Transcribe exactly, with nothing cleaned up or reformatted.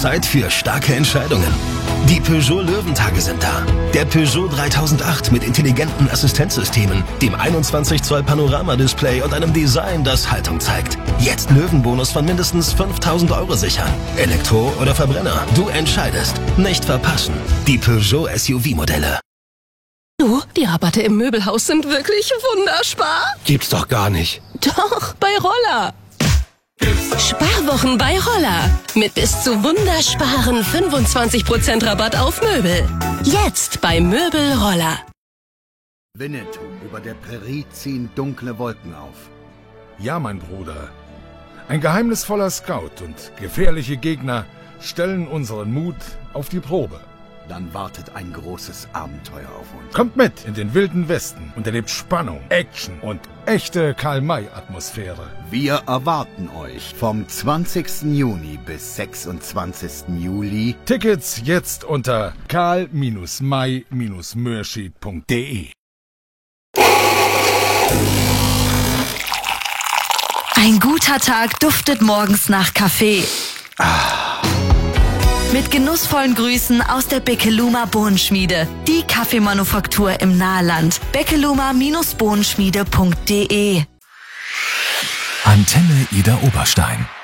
Zeit für starke Entscheidungen. Die Peugeot Löwentage sind da. Der Peugeot dreitausendacht mit intelligenten Assistenzsystemen, dem einundzwanzig Zoll Panoramadisplay und einem Design, das Haltung zeigt. Jetzt Löwenbonus von mindestens fünftausend Euro sichern. Elektro oder Verbrenner, du entscheidest. Nicht verpassen. Die Peugeot S U V-Modelle. Du, die Rabatte im Möbelhaus sind wirklich wunderspar. Gibt's doch gar nicht. Doch, bei Roller. Sparwochen bei Roller. Mit bis zu wundersparen fünfundzwanzig Prozent Rabatt auf Möbel. Jetzt bei Möbel Roller. Winnetou, über der Prärie ziehen dunkle Wolken auf. Ja, mein Bruder. Ein geheimnisvoller Scout und gefährliche Gegner stellen unseren Mut auf die Probe. Dann wartet ein großes Abenteuer auf uns. Kommt mit in den wilden Westen und erlebt Spannung, Action und echte Karl-May-Atmosphäre. Wir erwarten euch vom zwanzigsten Juni bis sechsundzwanzigsten Juli. Tickets jetzt unter karl may mörschied punkt de. Ein guter Tag duftet morgens nach Kaffee. Ah. Mit genussvollen Grüßen aus der Beckeluma Bohnenschmiede. Die Kaffeemanufaktur im Nahland. beckeluma Bindestrich bohnenschmiede punkt de. Antenne Ida Oberstein.